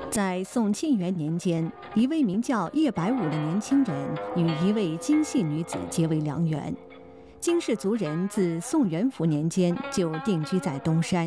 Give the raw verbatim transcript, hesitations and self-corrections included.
在宋庆元年间，一位名叫叶百武的年轻人与一位金姓女子结为良缘。金氏族人自宋元符年间就定居在东山，